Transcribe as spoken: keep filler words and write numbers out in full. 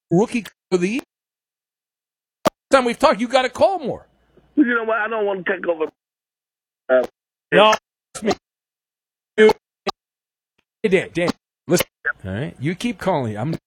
rookie of the year. Time we've talked, you got to call more. You know what? I don't want to take over. Uh, no, me. Hey, Dan, Dan, listen. All right, you keep calling. I'm.